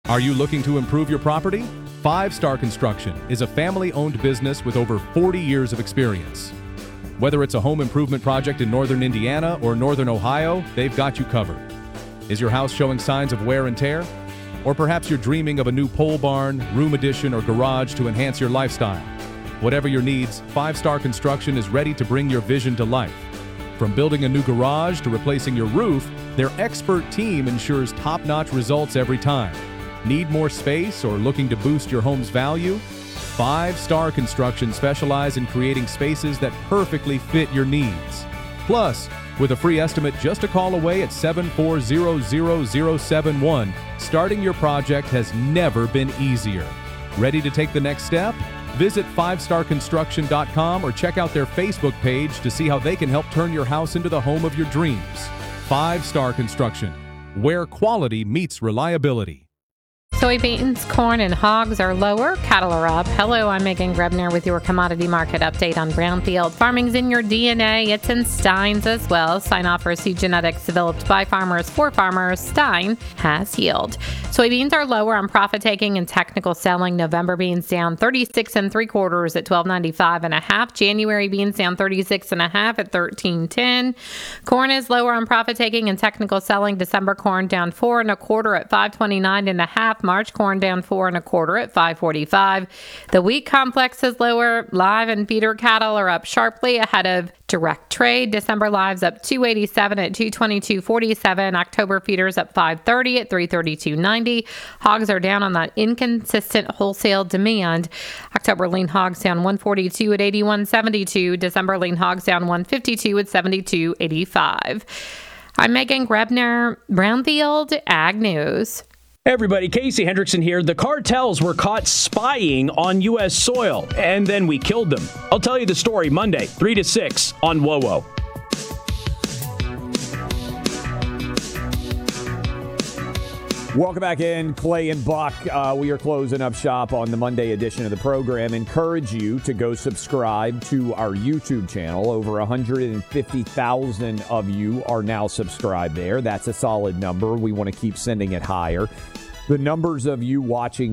Are you looking to improve your property? Five Star Construction is a family-owned business with over 40 years of experience. Whether it's a home improvement project in northern Indiana or northern Ohio, they've got you covered. Is your house showing signs of wear and tear? Or perhaps you're dreaming of a new pole barn, room addition, or garage to enhance your lifestyle. Whatever your needs, Five Star Construction is ready to bring your vision to life. From building a new garage to replacing your roof, their expert team ensures top-notch results every time. Need more space or looking to boost your home's value? Five Star Construction specializes in creating spaces that perfectly fit your needs. Plus, with a free estimate just a call away at 7400071, starting your project has never been easier. Ready to take the next step? Visit 5starconstruction.com or check out their Facebook page to see how they can help turn your house into the home of your dreams. 5 Star Construction, where quality meets reliability. Soybeans, corn, and hogs are lower. Cattle are up. Hello, I'm Megan Grebner with your commodity market update on Brownfield. Farming's in your DNA. It's in Stein's as well. Stein offers seed genetics developed by farmers for farmers. Stein has yield. Soybeans are lower on profit taking and technical selling. November beans down 36 3/4 at $12.95.5. January beans down 36.5 at $13.10. Corn is lower on profit taking and technical selling. December corn down 4 1/4 at $5.29.5. March corn down 4 1/4 at $5.45. The wheat complex is lower. Live and feeder cattle are up sharply ahead of direct trade. December lives up 287 at 222.47. October feeders up 530 at 332.90. Hogs are down on that inconsistent wholesale demand. October lean hogs down 142 at 81.72. December lean hogs down 152 at 72.85. I'm Megan Grebner, Brownfield Ag News. Hey everybody, Casey Hendrickson here. The cartels were caught spying on U.S. soil, and then we killed them. I'll tell you the story Monday, 3 to 6 on WOWO. Welcome back in, Clay and Buck. We are closing up shop on the Monday edition of the program. Encourage you to go subscribe to our YouTube channel. Over 150,000 of you are now subscribed there. That's a solid number. We want to keep sending it higher. The numbers of you watching